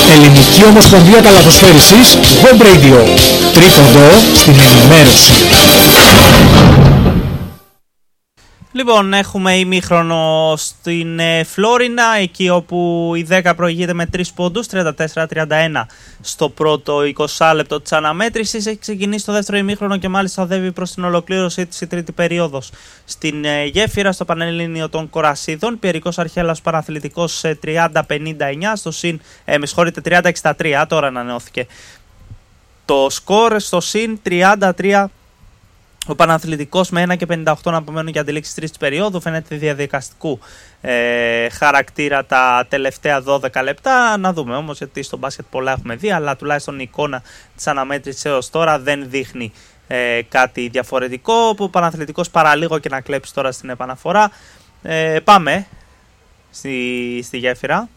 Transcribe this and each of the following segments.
Ελληνική Ομοσπονδία Καλαθοσφαίρισης, Web Radio. Τρίποντο στην ενημέρωση. Λοιπόν, έχουμε ημίχρονο στην Φλόρινα, εκεί όπου η 10 προηγείται με 3 πόντους, 34-31 στο πρώτο 20 λεπτό της αναμέτρησης. Έχει ξεκινήσει το δεύτερο ημίχρονο και μάλιστα οδεύει προς την ολοκλήρωσή της η τρίτη περίοδος. Στην γέφυρα, στο Πανελλήνιο των Κορασίδων, Πιερικός Αρχαίλας Παναθλητικός 30-59, στο συν, 30-63, τώρα ανανεώθηκε το σκορ, στο συν 33. Ο Παναθλητικός με 1 και 58 να απομένουν για αντιλήξεις τρίτης περίοδου. Φαίνεται διαδικαστικού χαρακτήρα τα τελευταία 12 λεπτά. Να δούμε όμως, γιατί στο μπάσκετ πολλά έχουμε δει, αλλά τουλάχιστον η εικόνα της αναμέτρησης έως τώρα δεν δείχνει κάτι διαφορετικό. Ο Παναθλητικός παραλίγο και να κλέψει τώρα στην επαναφορά. Πάμε στη γέφυρα.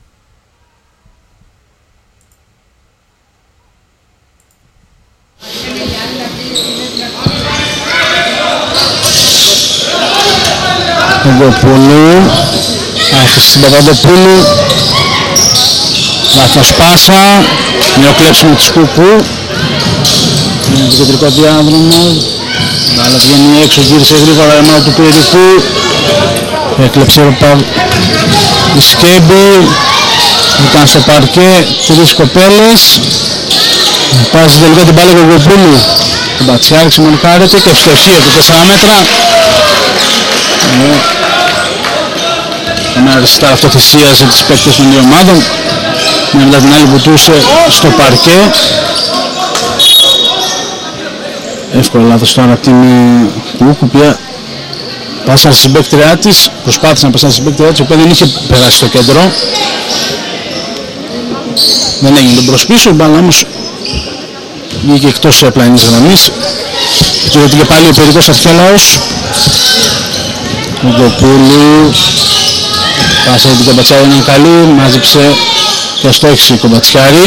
Παπαδοπούλου, άφησε στην Παπαδοπούλου, λάθος πάσα, νέο κλέψιμο της Κουκού, το κεντρικό διάδρομο, αλλά βγαίνει έξω, γύρισε γρήγορα εμάς του Πιερικού, έκλεψε η Σκέμπη, ήταν στο παρκέ, τρεις κοπέλες, πάζει τελικά την μπάλα Κοκοπούλου, τον Μπατσιάρη ξεμονικάρεται και ευστοχή από 4 μέτρα. Ένα αριστά αυτό θυσίαζε τις παίκτες των δύο ομάδων, μετά την άλλη βουτούσε στο παρκέ. Εύκολο λάθος τώρα από την Κουκ, οποία πάσανε στην παίκτριά της, προσπάθησε να πάσανε στην παίκτριά της, η οποία δεν είχε περάσει στο κέντρο. Δεν έγινε τον προσπίσω, η μπάλα όμως βγήκε εκτός πλαϊνής γραμμής. Και πάλι ο Πιερικός Αρχαίλαος, Κογκοπούλου, πάσα την Κομπατσιάρη είναι καλή, μάζεψε και στόχισε η Κομπατσιάρη.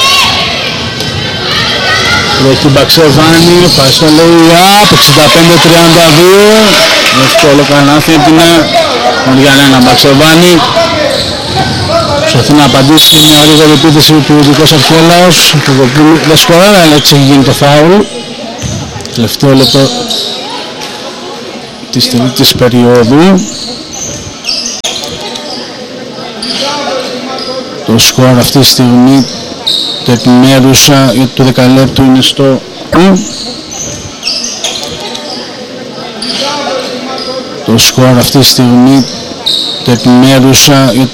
Τρέχει Μπαξεβάνη, πάει στο lay-up, 65-32, εύκολο καλάθι από την Μαριανένα Μπαξεβάνη. Προσπαθεί να απαντήσει μια γρήγορη επίθεση του Πιερικός Αρχαίλαος, Κογκοπούλου δεν σκοράρει, αλλά έτσι έχει γίνει το φάουλ. Τελευταίο λεπτό της τρίτης περίοδου. Το σκορ αυτή τη στιγμή, το επιμέρους του δεκαλέπτου είναι στο το σκορ αυτή τη στιγμή, το επιμέρους